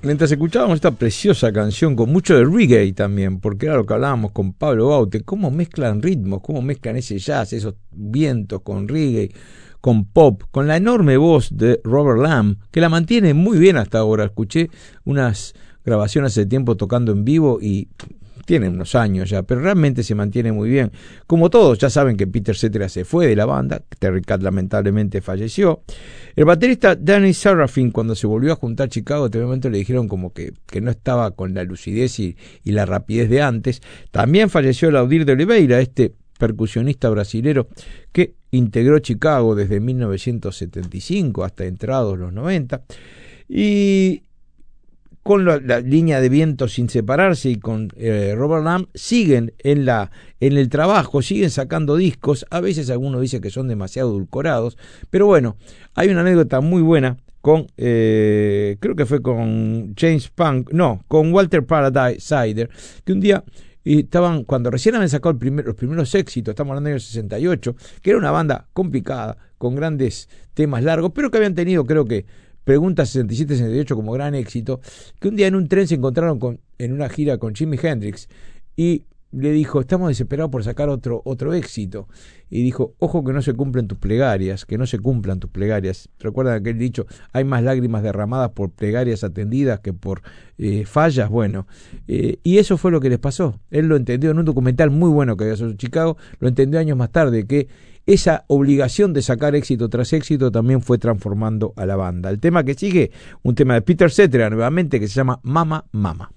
Mientras escuchábamos esta preciosa canción con mucho de reggae también, porque era lo que hablábamos con Pablo Baute, cómo mezclan ritmos, cómo mezclan ese jazz, esos vientos con reggae, con pop, con la enorme voz de Robert Lamb, que la mantiene muy bien hasta ahora. Escuché unas grabaciones hace tiempo tocando en vivo y tiene unos años ya, pero realmente se mantiene muy bien. Como todos ya saben que Peter Cetera se fue de la banda, Terry Cat lamentablemente falleció. El baterista Danny Sarafin, cuando se volvió a juntar Chicago, en este momento le dijeron como que no estaba con la lucidez y la rapidez de antes. También falleció Laudir de Oliveira, este percusionista brasilero que integró Chicago desde 1975 hasta entrados los 90. Y con la línea de viento sin separarse y con Robert Lamb siguen en el trabajo, siguen sacando discos. A veces algunos dicen que son demasiado edulcorados, pero bueno, hay una anécdota muy buena con creo que fue con con Walter Parasider, que un día estaban, cuando recién habían sacado los primeros éxitos, estamos hablando del año 68, que era una banda complicada, con grandes temas largos, pero que habían tenido, creo que, Pregunta 67-68 como gran éxito, que un día en un tren se encontraron en una gira con Jimi Hendrix y le dijo, estamos desesperados por sacar otro éxito. Y dijo, ojo que no se cumplen tus plegarias, que no se cumplan tus plegarias. ¿Recuerdan aquel dicho? Hay más lágrimas derramadas por plegarias atendidas que por fallas. Bueno, y eso fue lo que les pasó. Él lo entendió en un documental muy bueno que había sobre Chicago, lo entendió años más tarde, que esa obligación de sacar éxito tras éxito también fue transformando a la banda. El tema que sigue, un tema de Peter Cetera nuevamente, que se llama Mama, Mama.